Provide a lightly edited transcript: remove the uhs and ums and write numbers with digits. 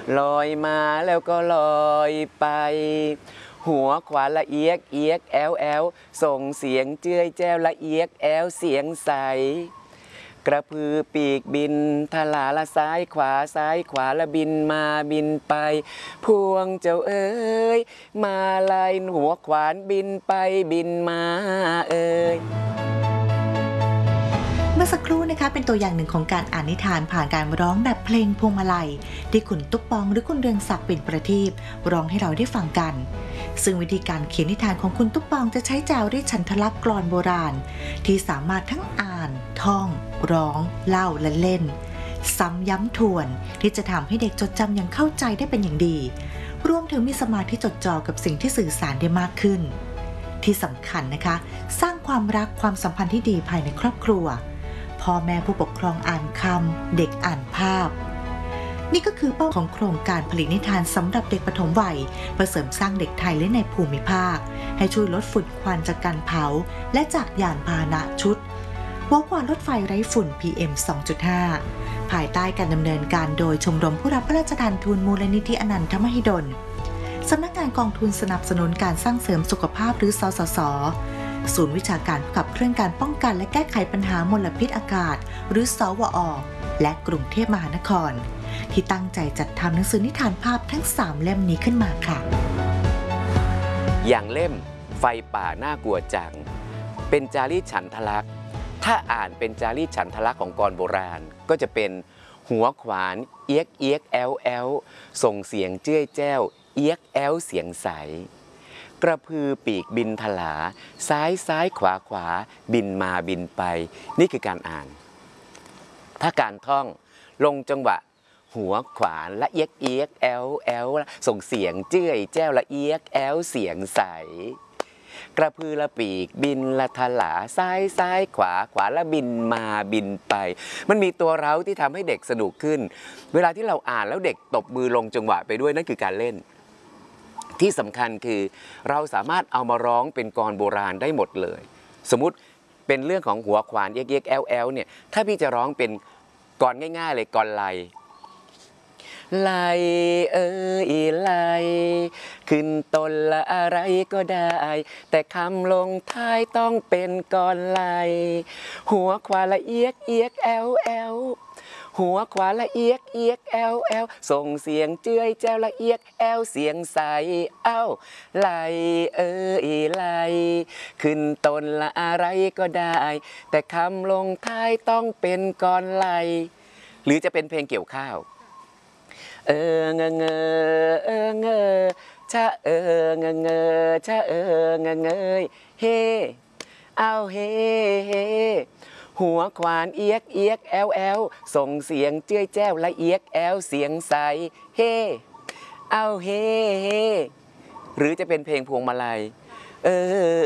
ลอยมาแล้วก็ลอยไปหัวขวาละเอียกเอียกแอลแอลส่งเสียงเจื้อยแจ้วละเอียกแอลเสียงใสกระพือปีกบินทลาละซ้ายขวาซ้ายขวาละบินมาบินไปพวงเจ้าเอ๋ยมาลายหัวขวานบินไปบินมาเอ๋ยเมื่อสักครู่นะคะเป็นตัวอย่างหนึ่งของการอ่านนิทานผ่านการร้องแบบเพลงพวงมาลัยที่คุณตุ๊กปองหรือคุณเรืองศักดิ์เป็นประทีปร้องให้เราได้ฟังกันซึ่งวิธีการเขียนนิทานของคุณตุ๊กปองจะใช้จารีตฉันทลักษณ์กลอนโบราณที่สามารถทั้งอ่านท่องร้องเล่าและเล่นซ้ำย้ำทวนที่จะทำให้เด็กจดจำอย่างเข้าใจได้เป็นอย่างดีรวมถึงมีสมาธิจดจ่อกับสิ่งที่สื่อสารได้มากขึ้นที่สำคัญนะคะสร้างความรักความสัมพันธ์ที่ดีภายในครอบครัวพ่อแม่ผู้ปกครองอ่านคำเด็กอ่านภาพนี่ก็คือเป้าของโครงการผลิตนิทานสำหรับเด็กปฐมวัยเพื่อเสริมสร้างเด็กไทยและในภูมิภาคให้ช่วยลดฝุ่นควันจากการเผาและจากยานพาหนะชุดหัวขวานรถไฟไร้ฝุ่น PM 2.5 ภายใต้การดำเนินการโดยชมรมผู้รับพระราชทานทุนมูลนิธิอนันทมหิดลสำนักงานกองทุนสนับสนุนการสร้างเสริมสุขภาพหรือสสส.ศูนย์วิชาการขับเคลื่อนการป้องกันและแก้ไขปัญหามลพิษอากาศหรือสวอ.และกรุงเทพมหานครที่ตั้งใจจัดทำหนังสือนิทานภาพทั้ง3เล่มนี้ขึ้นมาค่ะอย่างเล่มไฟป่าน่ากลัวจังเป็นจารีตฉันทลักษณ์ถ้าอ่านเป็นจารีตฉันทลักษณ์ของกรโบราณก็จะเป็นหัวขวานเอียกเอียกแอลแอลส่งเสียงเจื้อยแจ้วเอียกแอลเสียงใสกระพือปีกบินทลาซ้ายซ้ายขวาขวาบินมาบินไปนี่คือการอ่านถ้าการท่องลงจังหวะหัวขวานละเอียกเอียกแอลแอลส่งเสียงเจื้อยแจ้วละเอียกแอลเสียงใสกระพือละปีกบินละทลาซ้ายซ้ายขวาขวาละบินมาบินไปมันมีตัวเร้าที่ทำให้เด็กสนุกขึ้นเวลาที่เราอ่านแล้วเด็กตบมือลงจังหวะไปด้วยนั่นคือการเล่นที่สำคัญคือเราสามารถเอามาร้องเป็นกลอนโบราณได้หมดเลยสมมุติเป็นเรื่องของหัวขวานเอียกเอียกแอลแอลเนี่ยถ้าพี่จะร้องเป็นกลอนง่ายๆเลยกลอนไลไลเอ้ยไลขึ้นต้นละอะไรก็ได้แต่คำลงท้ายต้องเป็นกลอนไลหัวขวาละเอียกเอียกแอลแอลหัวขวาละเอียกเอียกแอลแอลส่งเสียงเจื้อยแจ้วละเอียกแอลเสียงใสเอ้าไลเอ้ยไลขึ้นต้นละอะไรก็ได้แต่คำลงท้ายต้องเป็นกลอนไลหรือจะเป็นเพลงเกี่ยวข้าวเงเงเงเงชะเงเงชะเงเงยเฮเอาเฮเฮหัวขวานเอียกเอียกแอลแอลส่งเสียงเจื้อยแจ้วละเอียกแอลเสียงใสเฮเอาเฮเฮหรือจะเป็นเพลงพวงมาลัย